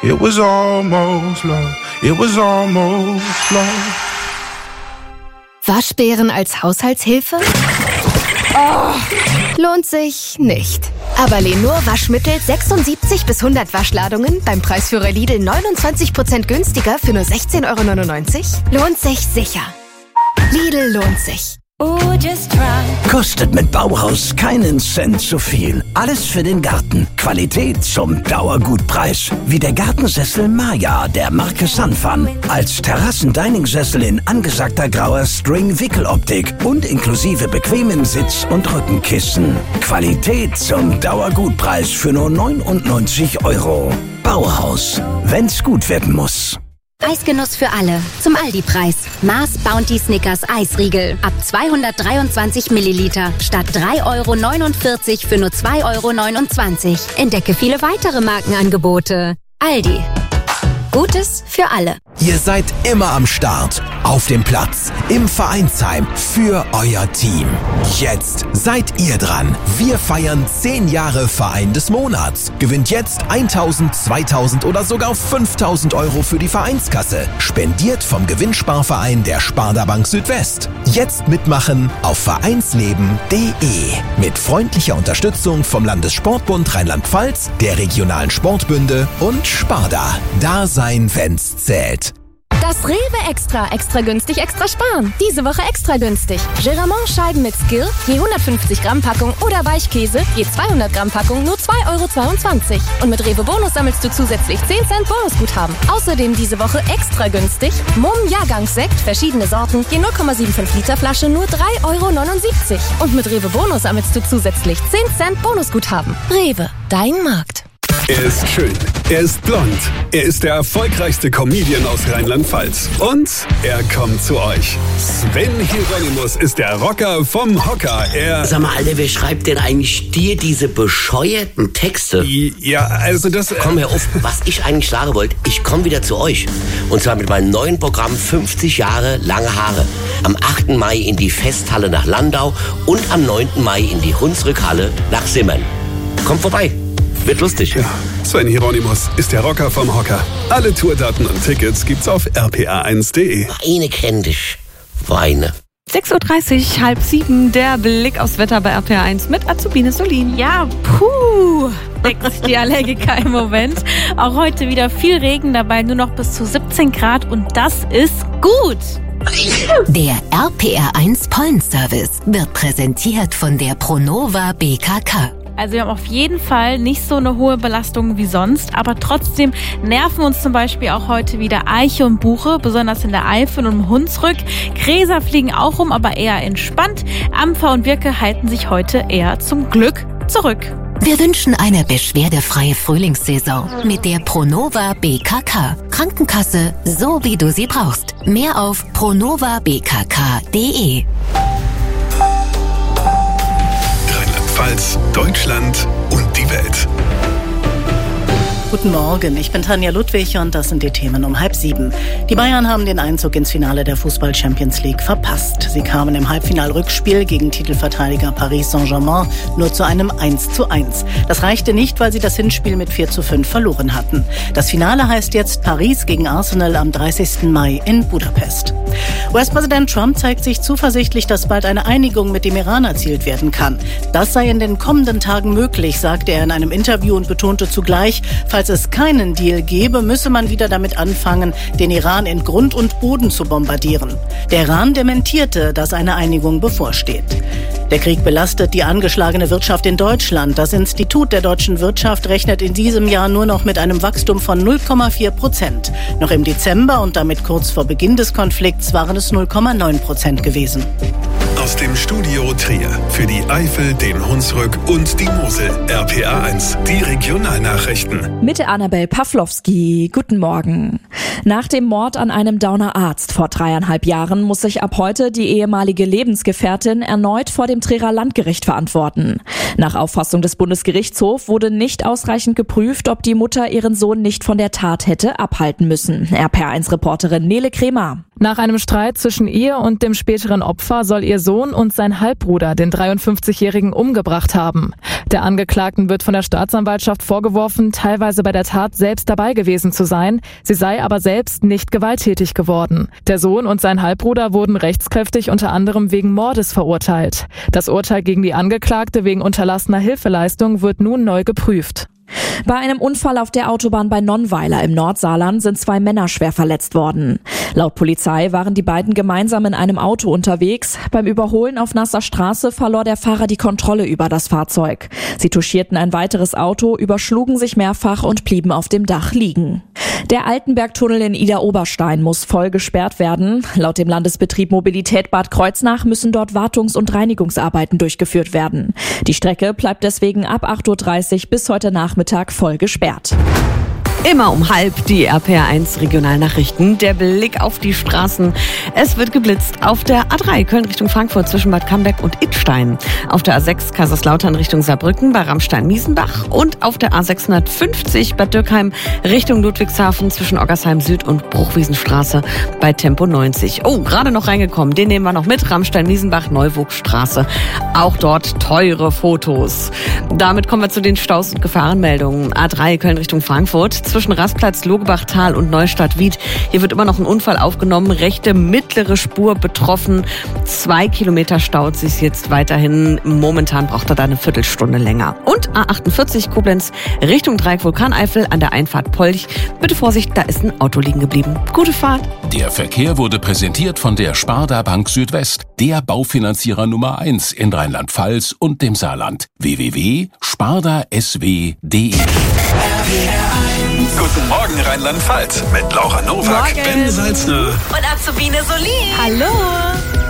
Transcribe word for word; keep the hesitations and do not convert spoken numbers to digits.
It was almost love. It was almost love. Waschbären als Haushaltshilfe? Oh, lohnt sich nicht. Aber Lenor Waschmittel sechsundsiebzig bis hundert Waschladungen beim Preisführer Lidl neunundzwanzig Prozent günstiger für nur sechzehn Euro neunundneunzig? Lohnt sich sicher. Lidl lohnt sich. Oh, just try. Kostet mit Bauhaus keinen Cent zu viel. Alles für den Garten. Qualität zum Dauergutpreis. Wie der Gartensessel Maya der Marke Sanfan. Als Terrassen-Dining-Sessel in angesagter grauer String-Wickeloptik und inklusive bequemen Sitz- und Rückenkissen. Qualität zum Dauergutpreis für nur neunundneunzig Euro. Bauhaus. Wenn's gut werden muss. Eisgenuss für alle. Zum Aldi-Preis. Mars Bounty Snickers Eisriegel. Ab zweihundertdreiundzwanzig Milliliter. Statt drei Euro neunundvierzig für nur zwei Euro neunundzwanzig. Entdecke viele weitere Markenangebote. Aldi. Gutes für alle. Ihr seid immer am Start. Auf dem Platz. Im Vereinsheim. Für euer Team. Jetzt seid ihr dran. Wir feiern zehn Jahre Verein des Monats. Gewinnt jetzt tausend, zweitausend oder sogar fünftausend Euro für die Vereinskasse. Spendiert vom Gewinnsparverein der Sparda Bank Südwest. Jetzt mitmachen auf vereinsleben punkt de. Mit freundlicher Unterstützung vom Landessportbund Rheinland-Pfalz, der regionalen Sportbünde und Sparda. Da sein, wenn's zählt. Das Rewe Extra. Extra günstig, extra sparen. Diese Woche extra günstig. Geramont Scheiben mit Skill, je hundertfünfzig Gramm Packung oder Weichkäse, je zweihundert Gramm Packung, nur zwei Euro zweiundzwanzig. Und mit Rewe Bonus sammelst du zusätzlich zehn Cent Bonusguthaben. Außerdem diese Woche extra günstig. Mumm Jahrgangssekt, verschiedene Sorten, je null Komma fünfundsiebzig Liter Flasche, nur drei Euro neunundsiebzig. Und mit Rewe Bonus sammelst du zusätzlich zehn Cent Bonusguthaben. Rewe, dein Markt. Er ist schön, er ist blond, er ist der erfolgreichste Comedian aus Rheinland-Pfalz. Und er kommt zu euch. Sven Hieronymus ist der Rocker vom Hocker. Er... Sag mal, Alter, wer schreibt denn eigentlich dir diese bescheuerten Texte? Ja, also das... Äh Komm, hör auf, was ich eigentlich sagen wollte, ich komme wieder zu euch. Und zwar mit meinem neuen Programm fünfzig Jahre lange Haare. Am achten Mai in die Festhalle nach Landau und am neunten Mai in die Hunsrückhalle nach Simmern. Kommt vorbei. Wird lustig. Ja, Sven Hieronymus ist der Rocker vom Hocker. Alle Tourdaten und Tickets gibt's auf r p a eins punkt de. Weine kenn dich. Weine. sechs Uhr dreißig, halb sieben, der Blick aufs Wetter bei R P A eins mit Azubine Solin. Ja, puh, denkt sich die Allergiker im Moment. Auch heute wieder viel Regen dabei, nur noch bis zu siebzehn Grad und das ist gut. Der R P A eins Pollenservice wird präsentiert von der Pronova B K K. Also wir haben auf jeden Fall nicht so eine hohe Belastung wie sonst, aber trotzdem nerven uns zum Beispiel auch heute wieder Eiche und Buche, besonders in der Eifel und im Hunsrück. Gräser fliegen auch rum, aber eher entspannt. Ampfer und Birke halten sich heute eher zum Glück zurück. Wir wünschen eine beschwerdefreie Frühlingssaison mit der Pronova B K K. Krankenkasse, so wie du sie brauchst. Mehr auf pronova b k k punkt de. Rheinland-Pfalz, Deutschland und die Welt. Guten Morgen, ich bin Tanja Ludwig und das sind die Themen um halb sieben. Die Bayern haben den Einzug ins Finale der Fußball-Champions League verpasst. Sie kamen im Halbfinal-Rückspiel gegen Titelverteidiger Paris Saint-Germain nur zu einem eins zu eins. Das reichte nicht, weil sie das Hinspiel mit vier zu fünf verloren hatten. Das Finale heißt jetzt Paris gegen Arsenal am dreißigsten Mai in Budapest. U S-Präsident Trump zeigt sich zuversichtlich, dass bald eine Einigung mit dem Iran erzielt werden kann. Das sei in den kommenden Tagen möglich, sagte er in einem Interview und betonte zugleich, falls es keinen Deal gäbe, müsse man wieder damit anfangen, den Iran in Grund und Boden zu bombardieren. Der Iran dementierte, dass eine Einigung bevorsteht. Der Krieg belastet die angeschlagene Wirtschaft in Deutschland. Das Institut der deutschen Wirtschaft rechnet in diesem Jahr nur noch mit einem Wachstum von null Komma vier Prozent. Noch im Dezember und damit kurz vor Beginn des Konflikts waren es null Komma neun Prozent gewesen. Aus dem Studio Trier für die Eifel, den Hunsrück und die Mosel. R P A eins, die Regionalnachrichten. Mit Annabel Pawlowski. Guten Morgen. Nach dem Mord an einem Dauner Arzt vor dreieinhalb Jahren muss sich ab heute die ehemalige Lebensgefährtin erneut vor dem Trierer Landgericht verantworten. Nach Auffassung des Bundesgerichtshofs wurde nicht ausreichend geprüft, ob die Mutter ihren Sohn nicht von der Tat hätte abhalten müssen. R P A eins Reporterin Nele Kremer. Nach einem Streit zwischen ihr und dem späteren Opfer soll ihr Sohn und sein Halbbruder den dreiundfünfzigjährigen umgebracht haben. Der Angeklagten wird von der Staatsanwaltschaft vorgeworfen, teilweise bei der Tat selbst dabei gewesen zu sein. Sie sei aber selbst nicht gewalttätig geworden. Der Sohn und sein Halbbruder wurden rechtskräftig unter anderem wegen Mordes verurteilt. Das Urteil gegen die Angeklagte wegen unterlassener Hilfeleistung wird nun neu geprüft. Bei einem Unfall auf der Autobahn bei Nonnweiler im Nordsaarland sind zwei Männer schwer verletzt worden. Laut Polizei waren die beiden gemeinsam in einem Auto unterwegs. Beim Überholen auf nasser Straße verlor der Fahrer die Kontrolle über das Fahrzeug. Sie touchierten ein weiteres Auto, überschlugen sich mehrfach und blieben auf dem Dach liegen. Der Altenbergtunnel in Idar-Oberstein muss voll gesperrt werden. Laut dem Landesbetrieb Mobilität Bad Kreuznach müssen dort Wartungs- und Reinigungsarbeiten durchgeführt werden. Die Strecke bleibt deswegen ab acht Uhr dreißig bis heute Nachmittag voll gesperrt. Immer um halb die R P R eins Regionalnachrichten. Der Blick auf die Straßen. Es wird geblitzt auf der A drei Köln Richtung Frankfurt zwischen Bad Camberg und Idstein. Auf der A sechs Kaiserslautern Richtung Saarbrücken bei Ramstein-Miesenbach. Und auf der A sechshundertfünfzig Bad Dürkheim Richtung Ludwigshafen zwischen Oggersheim Süd und Bruchwiesenstraße bei Tempo neunzig. Oh, gerade noch reingekommen. Den nehmen wir noch mit. Ramstein-Miesenbach, Neuwogstraße. Auch dort teure Fotos. Damit kommen wir zu den Staus und Gefahrenmeldungen. A drei Köln Richtung Frankfurt. Zwischen Rastplatz, Logebachtal und Neustadt-Wied. Hier wird immer noch ein Unfall aufgenommen. Rechte mittlere Spur betroffen. Zwei Kilometer staut sich jetzt weiterhin. Momentan braucht er da eine Viertelstunde länger. Und A achtundvierzig Koblenz Richtung Dreieck Vulkaneifel an der Einfahrt Polch. Bitte Vorsicht, da ist ein Auto liegen geblieben. Gute Fahrt. Der Verkehr wurde präsentiert von der Sparda Bank Südwest, der Baufinanzierer Nummer eins in Rheinland-Pfalz und dem Saarland. w w w punkt sparda s w punkt d e Guten Morgen Rheinland-Pfalz mit Laura Nowak, Morgen. Ben Salzner Und Azubine Solin. Hallo.